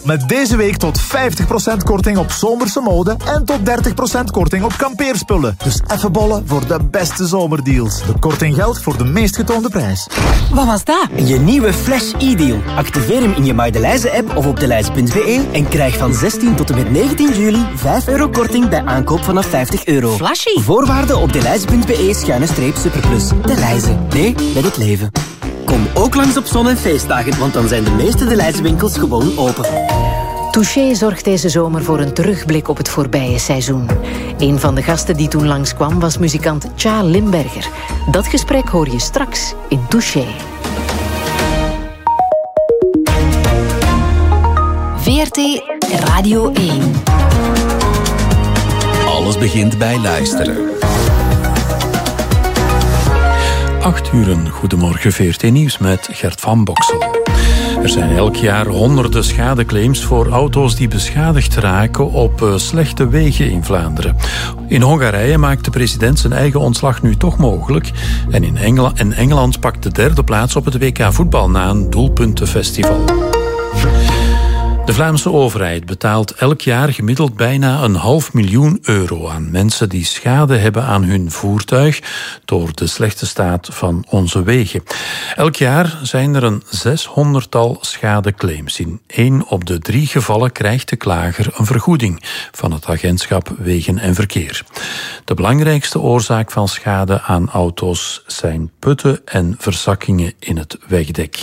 Met deze week tot 50% korting op zomerse mode en tot 30% korting op kampeerspullen. Dus even bollen voor de beste zomerdeals. De korting geldt voor de meest getoonde prijs. Wat was dat? Je nieuwe Flash e-deal. Activeer hem in je Maydelijze-app of op delijze.be en krijg van 16 tot en met 19 juli €5 korting bij aankoop vanaf €50. Flashy. Voorwaarden op delijze.be/superplus. Delijze. Nee, met het leven. Kom ook langs op zon- en feestdagen, want dan zijn de meeste Delijze-winkels gewoon open. Touché zorgt deze zomer voor een terugblik op het voorbije seizoen. Een van de gasten die toen langskwam was muzikant Tja Limberger. Dat gesprek hoor je straks in Touché. VRT Radio 1. Alles begint bij luisteren. 8:00, goedemorgen VRT Nieuws met Gert van Boksel. Er zijn elk jaar honderden schadeclaims voor auto's die beschadigd raken op slechte wegen in Vlaanderen. In Hongarije maakt de president zijn eigen ontslag nu toch mogelijk. En in Engeland pakt de derde plaats op het WK voetbal na een doelpuntenfestival. De Vlaamse overheid betaalt elk jaar gemiddeld bijna €500.000 aan mensen die schade hebben aan hun voertuig door de slechte staat van onze wegen. Elk jaar zijn er een 600-tal schadeclaims. In 1 op de 3 gevallen krijgt de klager een vergoeding van het agentschap Wegen en Verkeer. De belangrijkste oorzaak van schade aan auto's zijn putten en verzakkingen in het wegdek.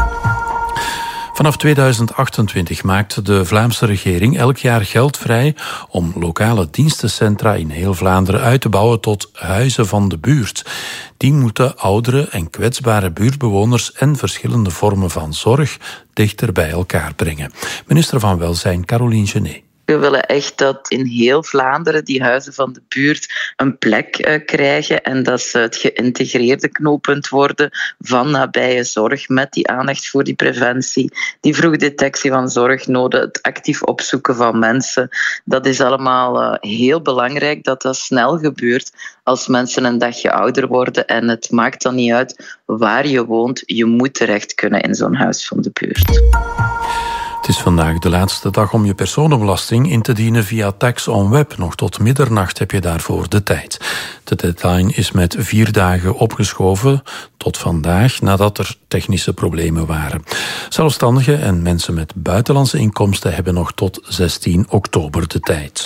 Vanaf 2028 maakt de Vlaamse regering elk jaar geld vrij om lokale dienstencentra in heel Vlaanderen uit te bouwen tot huizen van de buurt. Die moeten oudere en kwetsbare buurtbewoners en verschillende vormen van zorg dichter bij elkaar brengen. Minister van Welzijn Caroline Genet. We willen echt dat in heel Vlaanderen die huizen van de buurt een plek krijgen en dat ze het geïntegreerde knooppunt worden van nabije zorg met die aandacht voor die preventie, die vroegdetectie van zorgnoden, het actief opzoeken van mensen. Dat is allemaal heel belangrijk dat dat snel gebeurt als mensen een dagje ouder worden en het maakt dan niet uit waar je woont, je moet terecht kunnen in zo'n huis van de buurt. Het is vandaag de laatste dag om je personenbelasting in te dienen via Tax on Web. Nog tot middernacht heb je daarvoor de tijd. De deadline is met 4 dagen opgeschoven tot vandaag nadat er technische problemen waren. Zelfstandigen en mensen met buitenlandse inkomsten hebben nog tot 16 oktober de tijd.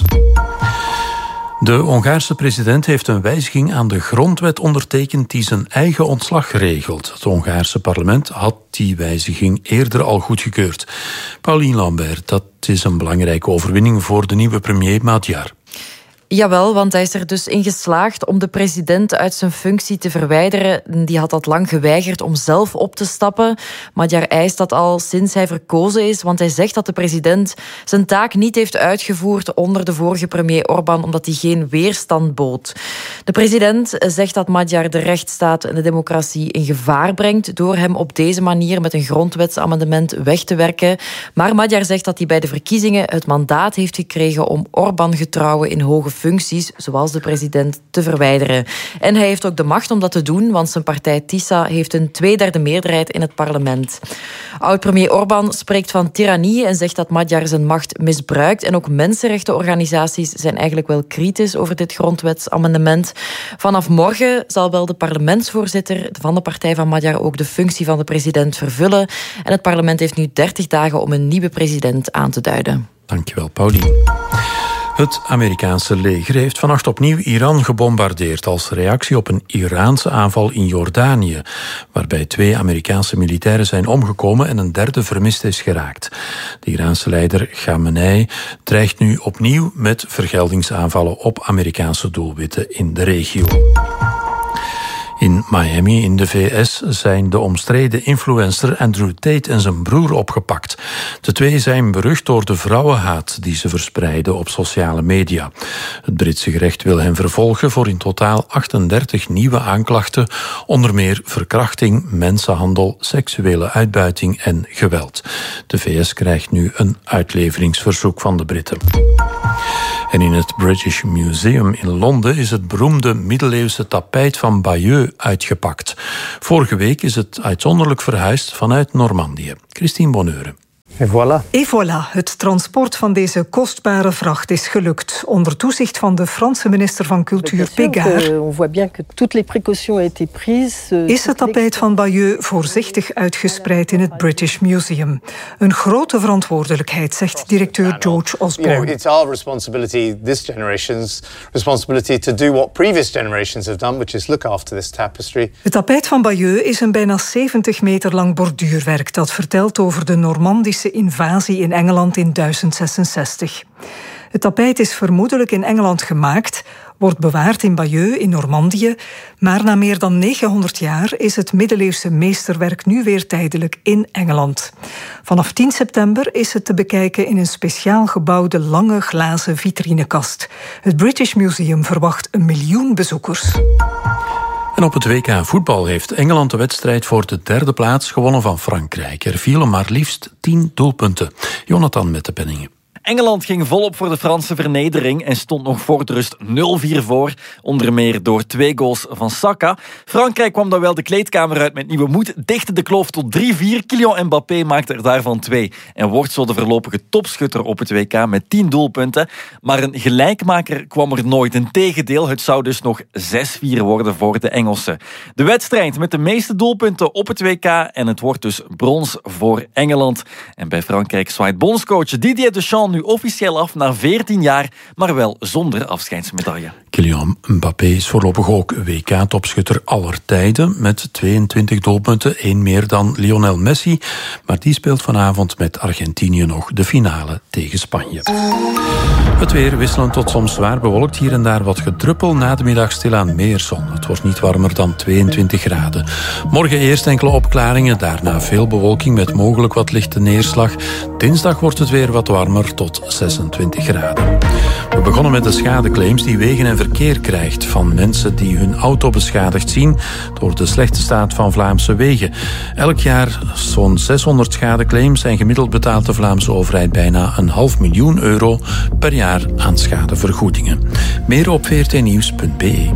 De Hongaarse president heeft een wijziging aan de grondwet ondertekend die zijn eigen ontslag regelt. Het Hongaarse parlement had die wijziging eerder al goedgekeurd. Pauline Lambert, dat is een belangrijke overwinning voor de nieuwe premier Magyar. Jawel, want hij is er dus in geslaagd om de president uit zijn functie te verwijderen. Die had dat lang geweigerd om zelf op te stappen. Magyar eist dat al sinds hij verkozen is, want hij zegt dat de president zijn taak niet heeft uitgevoerd onder de vorige premier Orbán, omdat hij geen weerstand bood. De president zegt dat Magyar de rechtsstaat en de democratie in gevaar brengt door hem op deze manier met een grondwetsamendement weg te werken. Maar Magyar zegt dat hij bij de verkiezingen het mandaat heeft gekregen om Orbán-getrouwen in hoge functies, zoals de president, te verwijderen. En hij heeft ook de macht om dat te doen, want zijn partij TISA heeft een 2/3 meerderheid in het parlement. Oud-premier Orbán spreekt van tirannie en zegt dat Magyar zijn macht misbruikt. En ook mensenrechtenorganisaties zijn eigenlijk wel kritisch over dit grondwetsamendement. Vanaf morgen zal wel de parlementsvoorzitter van de partij van Magyar ook de functie van de president vervullen. En het parlement heeft nu 30 dagen om een nieuwe president aan te duiden. Dankjewel, Pauline. Het Amerikaanse leger heeft vannacht opnieuw Iran gebombardeerd als reactie op een Iraanse aanval in Jordanië, waarbij 2 Amerikaanse militairen zijn omgekomen en een derde vermist is geraakt. De Iraanse leider Khamenei dreigt nu opnieuw met vergeldingsaanvallen op Amerikaanse doelwitten in de regio. In Miami in de VS zijn de omstreden influencer Andrew Tate en zijn broer opgepakt. De twee zijn berucht door de vrouwenhaat die ze verspreiden op sociale media. Het Britse gerecht wil hen vervolgen voor in totaal 38 nieuwe aanklachten, onder meer verkrachting, mensenhandel, seksuele uitbuiting en geweld. De VS krijgt nu een uitleveringsverzoek van de Britten. En in het British Museum in Londen is het beroemde middeleeuwse tapijt van Bayeux uitgepakt. Vorige week is het uitzonderlijk verhuisd vanuit Normandië. Christine Bonheure. Et voilà, het transport van deze kostbare vracht is gelukt. Onder toezicht van de Franse minister van Cultuur Pégard is het tapijt van Bayeux voorzichtig uitgespreid in het British Museum. Een grote verantwoordelijkheid, zegt directeur George Osborne. It's our responsibility, this generation's responsibility, to do what previous generations have done, which is look after this tapestry. Het tapijt van Bayeux is een bijna 70 meter lang borduurwerk dat vertelt over de Normandische invasie in Engeland in 1066. Het tapijt is vermoedelijk in Engeland gemaakt, wordt bewaard in Bayeux in Normandië, maar na meer dan 900 jaar is het middeleeuwse meesterwerk nu weer tijdelijk in Engeland. Vanaf 10 september is het te bekijken in een speciaal gebouwde lange glazen vitrinekast. Het British Museum verwacht 1 miljoen bezoekers. En op het WK voetbal heeft Engeland de wedstrijd voor de 3e plaats gewonnen van Frankrijk. Er vielen maar liefst 10 doelpunten. Jonathan met de penningen. Engeland ging volop voor de Franse vernedering en stond nog voor de rust 0-4 voor. Onder meer door 2 goals van Saka. Frankrijk kwam dan wel de kleedkamer uit met nieuwe moed. Dichtte de kloof tot 3-4. Kylian Mbappé maakte er daarvan 2. En wordt zo de voorlopige topschutter op het WK met 10 doelpunten. Maar een gelijkmaker kwam er nooit. Integendeel, het zou dus nog 6-4 worden voor de Engelsen. De wedstrijd met de meeste doelpunten op het WK. En het wordt dus brons voor Engeland. En bij Frankrijk zwaait bondscoach Didier Deschamps nu officieel af na 14 jaar, maar wel zonder afscheidsmedaille. Kylian Mbappé is voorlopig ook WK-topschutter aller tijden met 22 doelpunten, 1 meer dan Lionel Messi. Maar die speelt vanavond met Argentinië nog de finale tegen Spanje. Het weer wisselend tot soms zwaar bewolkt, hier en daar wat gedruppel, na de middag stilaan meer zon. Het wordt niet warmer dan 22 graden. Morgen eerst enkele opklaringen, daarna veel bewolking met mogelijk wat lichte neerslag. Dinsdag wordt het weer wat warmer tot 26 graden. We begonnen met de schadeclaims die Wegen en Verkeer krijgt van mensen die hun auto beschadigd zien door de slechte staat van Vlaamse wegen. Elk jaar zo'n 600 schadeclaims en gemiddeld betaalt de Vlaamse overheid bijna €500.000 per jaar aan schadevergoedingen. Meer op vrtnieuws.be.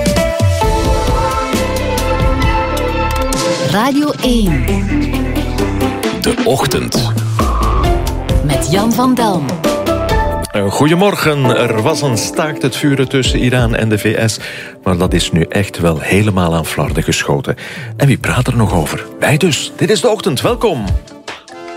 Radio 1. De Ochtend. Met Jan van Delm. Goedemorgen. Er was een staakt het vuren tussen Iran en de VS. Maar dat is nu echt wel helemaal aan flarden geschoten. En wie praat er nog over? Wij dus. Dit is De Ochtend. Welkom.